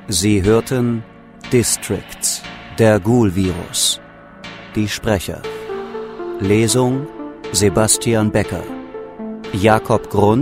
Sie hörten Districts, der Ghoul-Virus. Die Sprecher: Lesung Sebastian Becker, Jakob Grund